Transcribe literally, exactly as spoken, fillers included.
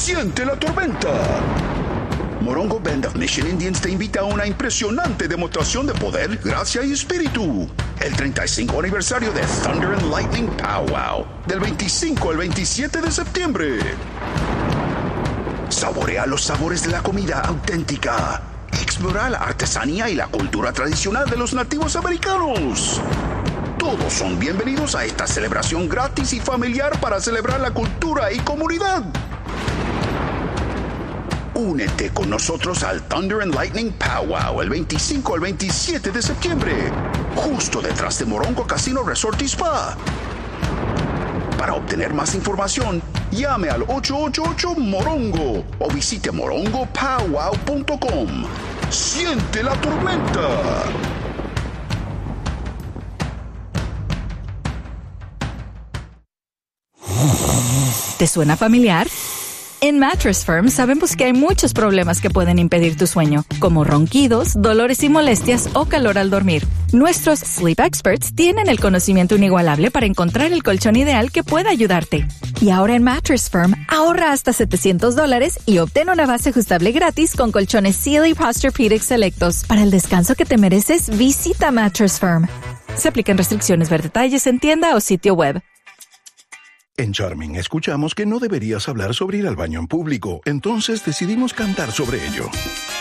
Siente la tormenta. Morongo Band of Mission Indians te invita a una impresionante demostración de poder, gracia y espíritu. El treinta y cinco aniversario de Thunder and Lightning Powwow, del veinticinco al veintisiete de septiembre. Saborea los sabores de la comida auténtica. Explora la artesanía y la cultura tradicional de los nativos americanos. Todos son bienvenidos a esta celebración gratis y familiar para celebrar la cultura y comunidad. Únete con nosotros al Thunder and Lightning Powwow el veinticinco al veintisiete de septiembre, justo detrás de Morongo Casino Resort y Spa. Para obtener más información, llame al ocho ocho ocho Morongo o visite morongo powwow punto com. ¡Siente la tormenta! ¿Te suena familiar? En Mattress Firm sabemos que hay muchos problemas que pueden impedir tu sueño, como ronquidos, dolores y molestias o calor al dormir. Nuestros Sleep Experts tienen el conocimiento inigualable para encontrar el colchón ideal que pueda ayudarte. Y ahora en Mattress Firm, ahorra hasta setecientos dólares y obtén una base ajustable gratis con colchones Sealy Posturepedic selectos. Para el descanso que te mereces, visita Mattress Firm. Se aplican restricciones, ver detalles en tienda o sitio web. En Charming escuchamos que no deberías hablar sobre ir al baño en público, entonces decidimos cantar sobre ello.